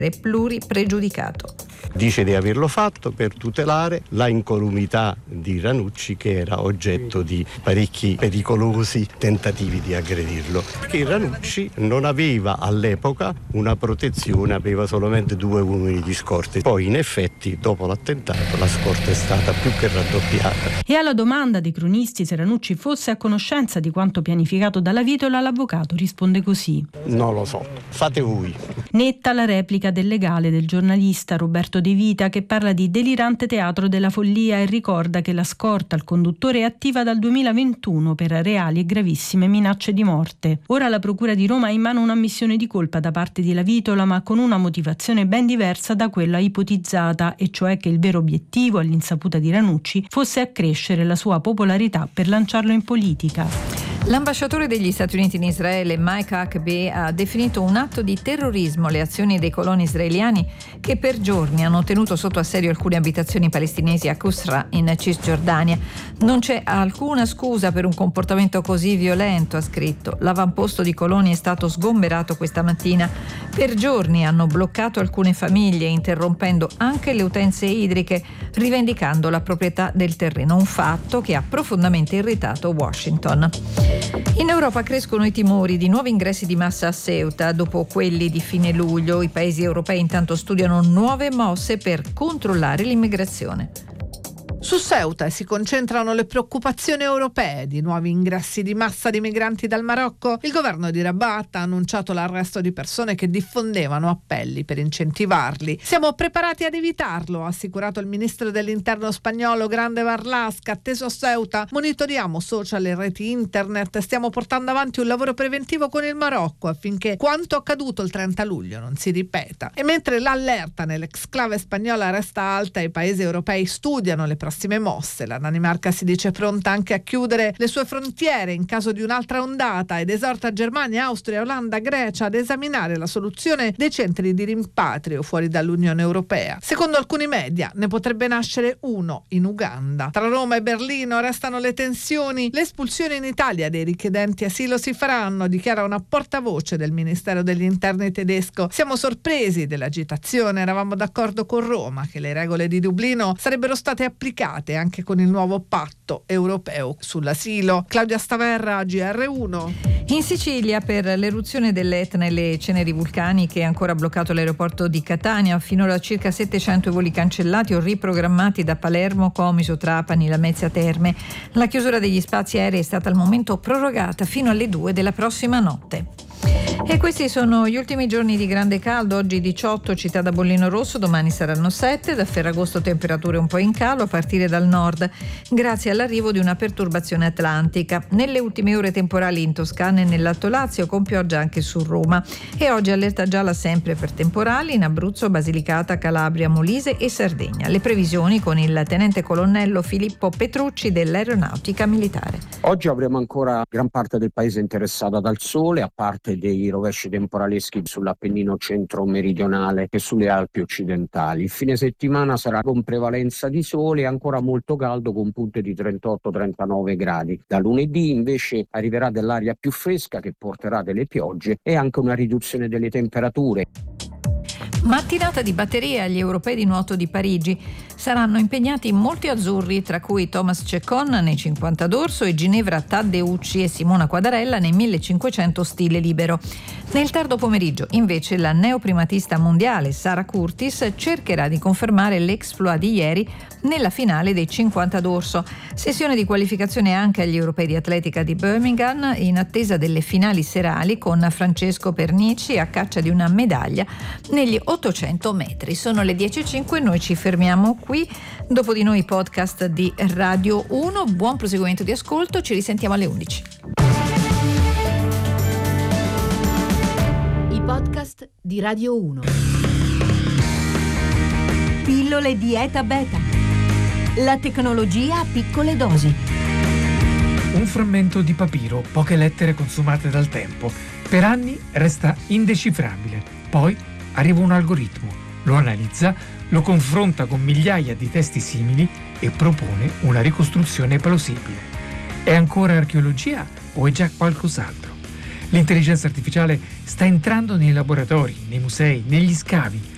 pluripregiudicato. Dice di averlo fatto per tutelare la incolumità di Ranucci, che era oggetto di parecchi pericolosi tentativi di aggredirlo. Perché Ranucci non aveva all'epoca una protezione, aveva solamente 2 uomini di scorta. Poi in effetti dopo l'attentato la scorta è stata più che raddoppiata. E alla domanda dei cronisti se Ranucci fosse a conoscenza di quanto pianificato dalla Vitola, l'avvocato risponde così: non lo so, fate voi. Netta la replica del legale del giornalista Roberto De Vita, che parla di delirante teatro della follia e ricorda che la scorta al conduttore è attiva dal 2021 per reali e gravissime minacce di morte. Ora la Procura di Roma ha in mano un'ammissione di colpa da parte di La Vitola, ma con una motivazione ben diversa da quella ipotizzata, e cioè che il vero obiettivo, all'insaputa di Ranucci, fosse accrescere la sua popolarità per lanciarlo in politica. L'ambasciatore degli Stati Uniti in Israele, Mike Huckabee, ha definito un atto di terrorismo le azioni dei coloni israeliani che per giorni hanno tenuto sotto assedio alcune abitazioni palestinesi a Qusra, in Cisgiordania. Non c'è alcuna scusa per un comportamento così violento, ha scritto. L'avamposto di coloni è stato sgomberato questa mattina. Per giorni hanno bloccato alcune famiglie, interrompendo anche le utenze idriche, rivendicando la proprietà del terreno, un fatto che ha profondamente irritato Washington. In Europa crescono i timori di nuovi ingressi di massa a Ceuta dopo quelli di fine luglio. I paesi europei intanto studiano nuove mosse per controllare l'immigrazione. Su Ceuta si concentrano le preoccupazioni europee di nuovi ingressi di massa di migranti dal Marocco. Il governo di Rabat ha annunciato l'arresto di persone che diffondevano appelli per incentivarli. Siamo preparati ad evitarlo, ha assicurato il ministro dell'interno spagnolo Grande Marlaska. Atteso a Ceuta, monitoriamo social e reti internet, stiamo portando avanti un lavoro preventivo con il Marocco affinché quanto accaduto il 30 luglio non si ripeta. E mentre l'allerta nell'exclave spagnola resta alta e i paesi europei studiano le prossime mosse, la Danimarca si dice pronta anche a chiudere le sue frontiere in caso di un'altra ondata ed esorta Germania, Austria, Olanda, Grecia ad esaminare la soluzione dei centri di rimpatrio fuori dall'Unione Europea. Secondo alcuni media ne potrebbe nascere uno in Uganda. Tra Roma e Berlino restano le tensioni. Le espulsioni in Italia dei richiedenti asilo si faranno, dichiara una portavoce del Ministero degli Interni tedesco. Siamo sorpresi dell'agitazione, eravamo d'accordo con Roma che le regole di Dublino sarebbero state applicate anche con il nuovo patto europeo sull'asilo. Claudia Staverra, GR1. In Sicilia, per l'eruzione dell'Etna e le ceneri vulcaniche, è ancora bloccato l'aeroporto di Catania. Finora circa 700 voli cancellati o riprogrammati da Palermo, Comiso, Trapani, Lamezia Terme. La chiusura degli spazi aerei è stata al momento prorogata fino alle 2 della prossima notte. E questi sono gli ultimi giorni di grande caldo. Oggi 18 città da bollino rosso, domani saranno 7. Da Ferragosto temperature un po' in calo a partire dal nord, grazie all'arrivo di una perturbazione atlantica. Nelle ultime ore temporali in Toscana e nell'Alto Lazio, con pioggia anche su Roma. E oggi allerta gialla sempre per temporali in Abruzzo, Basilicata, Calabria, Molise e Sardegna. Le previsioni con il tenente colonnello Filippo Petrucci dell'Aeronautica Militare. Oggi avremo ancora gran parte del paese interessata dal sole, a parte dei rovesci temporaleschi sull'Appennino centro-meridionale e sulle Alpi occidentali. Il fine settimana sarà con prevalenza di sole e ancora molto caldo con punte di 38-39 gradi. Da lunedì invece arriverà dell'aria più fresca che porterà delle piogge e anche una riduzione delle temperature. Mattinata di batterie agli europei di nuoto di Parigi. Saranno impegnati molti azzurri, tra cui Thomas Ceccon nei 50 dorso e Ginevra Taddeucci e Simona Quadarella nei 1500 stile libero. Nel tardo pomeriggio, invece, la neoprimatista mondiale Sara Curtis cercherà di confermare l'exploit di ieri nella finale dei 50 dorso. Sessione di qualificazione anche agli europei di atletica di Birmingham, in attesa delle finali serali con Francesco Pernici a caccia di una medaglia negli 800 metri. Sono le 10.05, noi ci fermiamo qui. Dopo di noi podcast di Radio 1. Buon proseguimento di ascolto, ci risentiamo alle 11. I podcast di Radio 1. Pillole Dieta Beta. La tecnologia a piccole dosi. Un frammento di papiro, poche lettere consumate dal tempo. Per anni resta indecifrabile. Poi arriva un algoritmo, lo analizza, lo confronta con migliaia di testi simili e propone una ricostruzione plausibile. È ancora archeologia o è già qualcos'altro? L'intelligenza artificiale sta entrando nei laboratori, nei musei, negli scavi,